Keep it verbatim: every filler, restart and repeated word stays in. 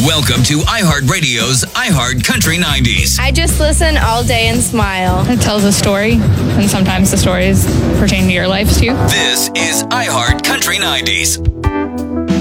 Welcome to iHeartRadio's iHeart Country nineties. I just listen all day and smile. It tells a story, and sometimes the stories pertain to your life too. This is iHeart Country nineties.